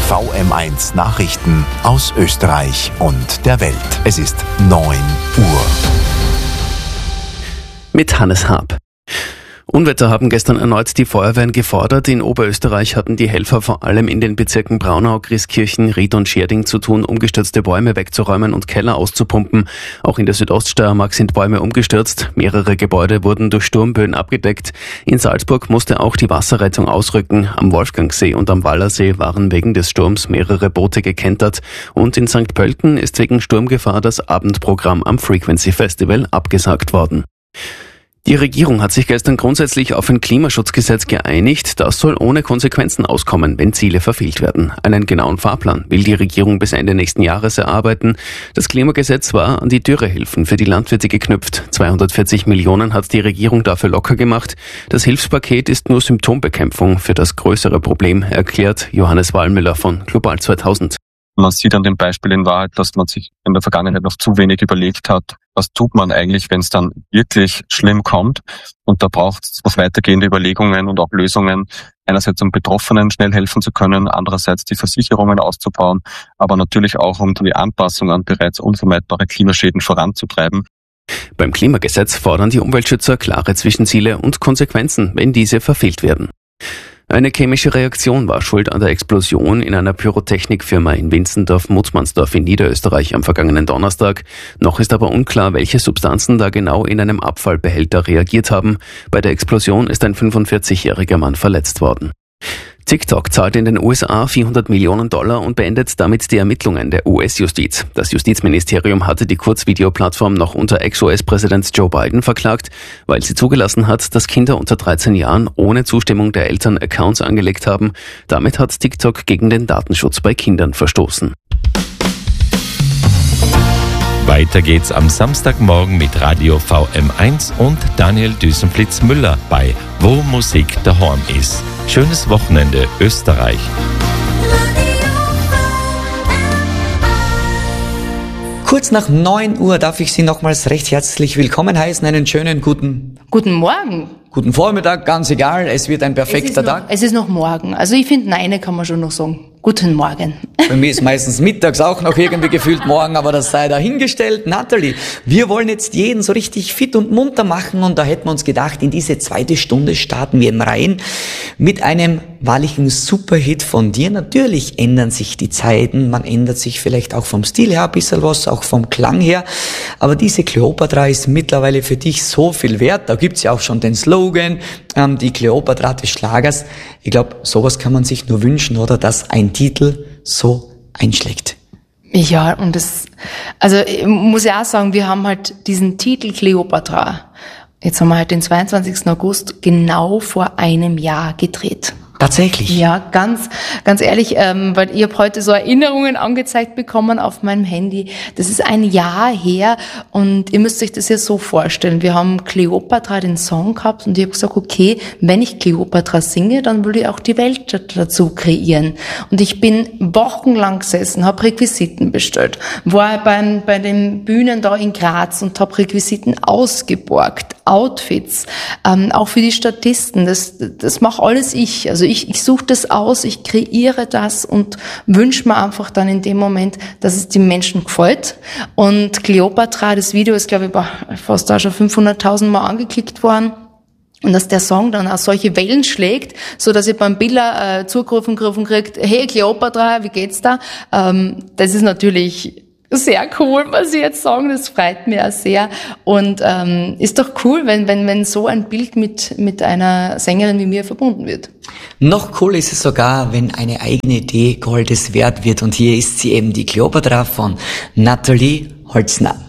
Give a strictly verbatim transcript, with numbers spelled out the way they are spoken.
V M eins Nachrichten aus Österreich und der Welt. Es ist neun Uhr. Mit Hannes Haab. Unwetter haben gestern erneut die Feuerwehren gefordert. In Oberösterreich hatten die Helfer vor allem in den Bezirken Braunau, Grieskirchen, Ried und Schärding zu tun, umgestürzte Bäume wegzuräumen und Keller auszupumpen. Auch in der Südoststeiermark sind Bäume umgestürzt. Mehrere Gebäude wurden durch Sturmböen abgedeckt. In Salzburg musste auch die Wasserrettung ausrücken. Am Wolfgangsee und am Wallersee waren wegen des Sturms mehrere Boote gekentert. Und in Sankt Pölten ist wegen Sturmgefahr das Abendprogramm am Frequency Festival abgesagt worden. Die Regierung hat sich gestern grundsätzlich auf ein Klimaschutzgesetz geeinigt. Das soll ohne Konsequenzen auskommen, wenn Ziele verfehlt werden. Einen genauen Fahrplan will die Regierung bis Ende nächsten Jahres erarbeiten. Das Klimagesetz war an die Dürrehilfen für die Landwirte geknüpft. zweihundertvierzig Millionen hat die Regierung dafür locker gemacht. Das Hilfspaket ist nur Symptombekämpfung für das größere Problem, erklärt Johannes Wallmüller von Global zweitausend. Man sieht an dem Beispiel in Wahrheit, dass man sich in der Vergangenheit noch zu wenig überlegt hat, was tut man eigentlich, wenn es dann wirklich schlimm kommt. Und da braucht es noch weitergehende Überlegungen und auch Lösungen, einerseits um Betroffenen schnell helfen zu können, andererseits die Versicherungen auszubauen, aber natürlich auch um die Anpassung an bereits unvermeidbare Klimaschäden voranzutreiben. Beim Klimagesetz fordern die Umweltschützer klare Zwischenziele und Konsequenzen, wenn diese verfehlt werden. Eine chemische Reaktion war schuld an der Explosion in einer Pyrotechnikfirma in Winzendorf-Mutzmannsdorf in Niederösterreich am vergangenen Donnerstag. Noch ist aber unklar, welche Substanzen da genau in einem Abfallbehälter reagiert haben. Bei der Explosion ist ein fünfundvierzigjähriger Mann verletzt worden. TikTok zahlt in den U S A vierhundert Millionen Dollar und beendet damit die Ermittlungen der U S-Justiz. Das Justizministerium hatte die Kurzvideoplattform noch unter Ex-U S-Präsident Joe Biden verklagt, weil sie zugelassen hat, dass Kinder unter dreizehn Jahren ohne Zustimmung der Eltern Accounts angelegt haben. Damit hat TikTok gegen den Datenschutz bei Kindern verstoßen. Weiter geht's am Samstagmorgen mit Radio V M eins und Daniel Düsenflitz-Müller bei Wo Musik daheim ist. Schönes Wochenende, Österreich. Kurz nach neun Uhr darf ich Sie nochmals recht herzlich willkommen heißen. Einen schönen guten... Guten Morgen. Guten Vormittag, ganz egal. Es wird ein perfekter es noch, Tag. Es ist noch morgen. Also ich finde, nein, kann man schon noch sagen. Guten Morgen. Bei mir ist meistens mittags auch noch irgendwie gefühlt morgen, aber das sei dahingestellt. Natalie, wir wollen jetzt jeden so richtig fit und munter machen und da hätten wir uns gedacht, in diese zweite Stunde starten wir im Reihen mit einem wahrlichen Superhit von dir. Natürlich ändern sich die Zeiten, man ändert sich vielleicht auch vom Stil her ein bisschen was, auch vom Klang her, aber diese Kleopatra ist mittlerweile für dich so viel wert. Da gibt's ja auch schon den Slogan, ähm, die Kleopatra des Schlagers. Ich glaube, sowas kann man sich nur wünschen, oder, dass ein Titel so einschlägt. Ja, und das, also ich muss ja auch sagen, wir haben halt diesen Titel Kleopatra, jetzt haben wir halt den zweiundzwanzigsten August, genau vor einem Jahr gedreht. Tatsächlich? Ja, ganz, ganz ehrlich, ähm, weil ich habe heute so Erinnerungen angezeigt bekommen auf meinem Handy. Das ist ein Jahr her und ihr müsst euch das ja so vorstellen. Wir haben Kleopatra, den Song gehabt und ich habe gesagt, okay, wenn ich Kleopatra singe, dann will ich auch die Welt dazu kreieren. Und ich bin wochenlang gesessen, habe Requisiten bestellt, war bei, bei den Bühnen da in Graz und habe Requisiten ausgeborgt, Outfits, ähm, auch für die Statisten. Das, das mache alles ich. Also ich, ich suche das aus, ich kreiere das und wünsche mir einfach dann in dem Moment, dass es den Menschen gefällt. Und Kleopatra, das Video ist, glaube ich, fast da schon fünfhunderttausend Mal angeklickt worden. Und dass der Song dann auch solche Wellen schlägt, so dass ich beim Biller äh, zugerufen kriegt, hey Kleopatra, wie geht's da? Ähm, das ist natürlich sehr cool, was Sie jetzt sagen, das freut mich auch sehr und ähm, ist doch cool, wenn wenn wenn so ein Bild mit mit einer Sängerin wie mir verbunden wird. Noch cool ist es sogar, wenn eine eigene Idee Goldes wert wird und hier ist sie eben, die Kleopatra von Natalie Holzner.